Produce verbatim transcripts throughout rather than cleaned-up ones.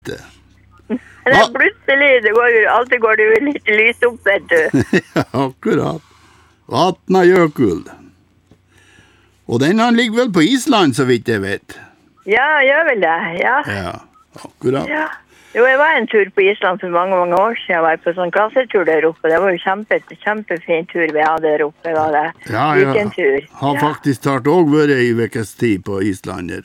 Det er plutselig, det går jo, alltid går det jo litt lys opp, vet du. Ja, akkurat. Vatna Jökull. Og den han ligger vel på Island, så vidt jeg vet. Ja, gjør vel det, ja. Ja, akkurat. Ja. Jo, jeg var en tur på Island for mange, mange år siden. Jeg var på sånn klassetur der oppe. Det var jo kjempe, kjempefin tur vi hadde der oppe, var det. Ja, ja. Weekendtur. Har ja. faktisk tatt også vært i vekkes tid på Islander.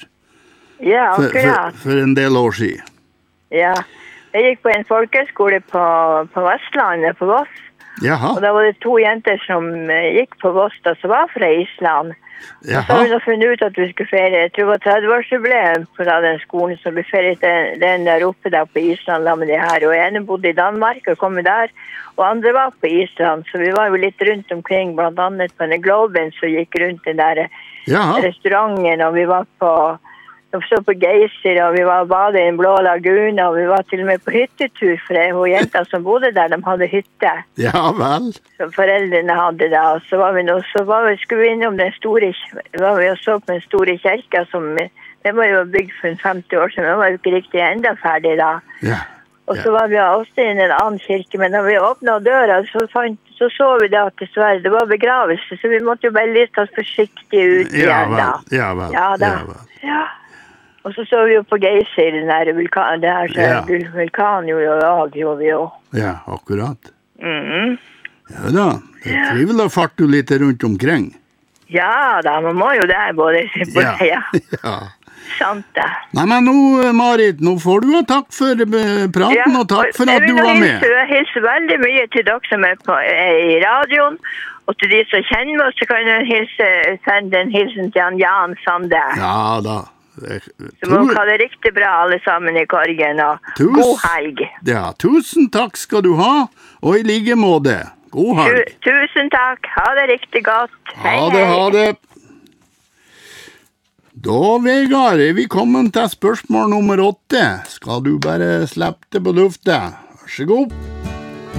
Ja, for, akkurat. For, for en del år siden. Ja, jeg gikk på en folkeskole på, på Vestlandet, på Voss. Jaha. Og da var det to jenter som gikk på Voss, da, som var fra Island. Jaha. Så har vi da funnet ut at vi skulle ferie. Jeg tror det var tretti-årsjubileum på den skolen, så vi feriet den, den der oppe der på Island da med det her. Og ene bodde i Danmark og kom der, og andre var på Island. Så vi var jo litt rundt omkring, blant annet på den Globen som gikk rundt den der Jaha. Restauranten, og vi var på... Vi så på Geysir, og vi var badet i en blå lagune, og vi var til og med på hyttetur, for det var jenter som bodde der, de hadde hytte. Ja, vel. Som foreldrene hadde da, og så var vi nå, så var vi, skulle vi innom den store, var vi og så på den store kirka, som, den var jo bygd for femti år siden, den var jo ikke riktig enda ferdig da. Ja. Og så var vi også i en annen kirke, men da vi åpnet døra, så, fant, så så vi da at dessverre, det var begravelse, så vi måtte jo bare litt oss forsiktig ut igjen ja, vel. da. Ja, vel. Ja, da. Ja, vel. Ja. Og så så vi jo på Geysir, den der vulkan, det her ja. vulkan jo og lag jo vi jo. Ja, akkurat. Mhm. Ja da, det er trivelig å farte litt rundt omkring. Ja da, man må jo det både, både ja. ja. ja. Sant det. Nei, men nå, Marit, nå får du ha takk for praten, ja, og takk for at du var med. Jeg vil hilse veldig mye til dere som er, på, er i radioen, og til de som kjenner oss, så kan jeg hilse, sende en hilsen til han Jan Sande. Ja da. Så må dere ha det riktig bra alle sammen i korgen, og Tus, god helg. Ja, tusen takk skal du ha, og i like måte. God helg. Tu, tusen takk, ha det riktig godt. Hei, ha det, hei. Ha det. Da, Vegard, er vi kommet til spørsmål nummer åtte. Skal du bare slippe det på luftet? Vær så god.